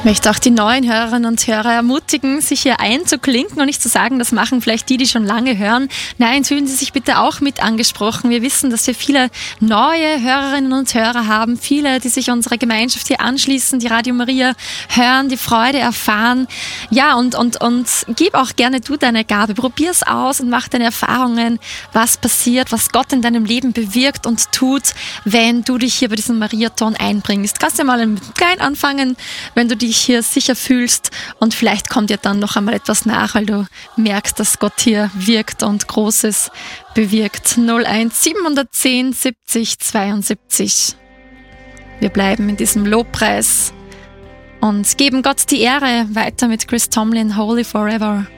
möchte auch die neuen Hörerinnen und Hörer ermutigen, sich hier einzuklinken und nicht zu sagen, das machen vielleicht die schon lange hören. Nein, fühlen Sie sich bitte auch mit angesprochen. Wir wissen, dass wir viele neue Hörerinnen und Hörer haben, viele, die sich unserer Gemeinschaft hier anschließen, die Radio Maria hören, die Freude erfahren. Ja, und gib auch gerne du deine Gabe. Probier's aus und mach deine Erfahrungen, was passiert, was Gott in deinem Leben bewirkt und tut, wenn du dich hier bei diesem Mariathon einbringst. Kannst ja mal klein anfangen, wenn du dich hier sicher fühlst, und vielleicht kommt dir dann noch einmal etwas nach, weil du merkst, dass Gott hier wirkt und Großes bewirkt. 01 710 70 72. Wir bleiben in diesem Lobpreis und geben Gott die Ehre. Weiter mit Chris Tomlin, Holy Forever.